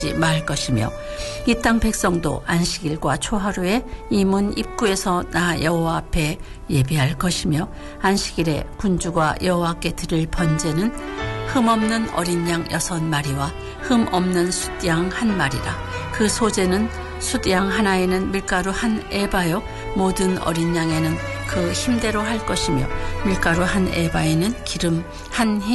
말 것이며 이 땅 백성도 안식일과 초하루에 이 문 입구에서 나 여호와 앞에 예배할 것이며 안식일에 군주가 여호와께 드릴 번제는 흠없는 어린 양 6마리와 흠없는 숫양 1마리라. 그 소제는 숫양 하나에는 밀가루 1에바요 모든 어린 양에는 그 힘대로 할 것이며 밀가루 1에바에는 기름 1히